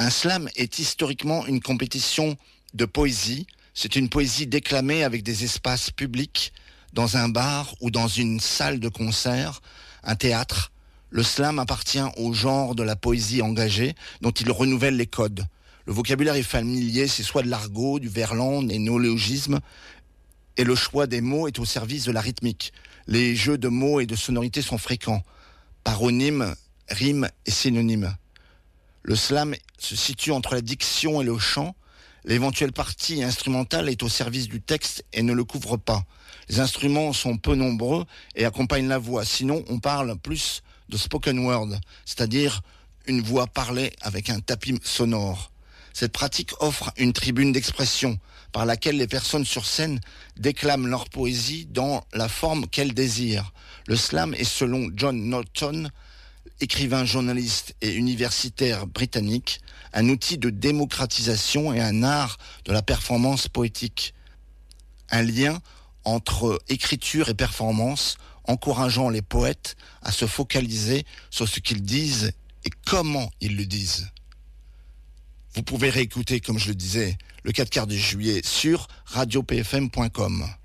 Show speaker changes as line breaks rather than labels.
Un slam est historiquement une compétition de poésie. C'est une poésie déclamée avec des espaces publics, dans un bar ou dans une salle de concert, un théâtre. Le slam appartient au genre de la poésie engagée, dont il renouvelle les codes. Le vocabulaire est familier, c'est soit de l'argot, du verlan, des néologismes, et le choix des mots est au service de la rythmique. Les jeux de mots et de sonorités sont fréquents. Paronymes, rimes et synonymes. Le slam se situe entre la diction et le chant. L'éventuelle partie instrumentale est au service du texte et ne le couvre pas. Les instruments sont peu nombreux et accompagnent la voix. Sinon, on parle plus de spoken word, c'est-à-dire une voix parlée avec un tapis sonore. Cette pratique offre une tribune d'expression par laquelle les personnes sur scène déclament leur poésie dans la forme qu'elles désirent. Le slam est, selon John Norton, écrivain, journaliste et universitaire britannique, un outil de démocratisation et un art de la performance poétique. Un lien entre écriture et performance, encourageant les poètes à se focaliser sur ce qu'ils disent et comment ils le disent. Vous pouvez réécouter, comme je le disais, le 4 quarts de juillet sur radiopfm.com.